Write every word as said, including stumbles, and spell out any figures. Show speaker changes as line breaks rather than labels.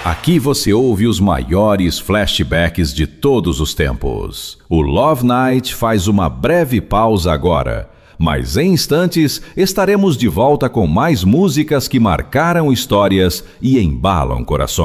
Aqui você ouve os maiores flashbacks de todos os tempos. O Love Night faz uma breve pausa agora, mas em instantes estaremos de volta com mais músicas que marcaram histórias e embalam corações.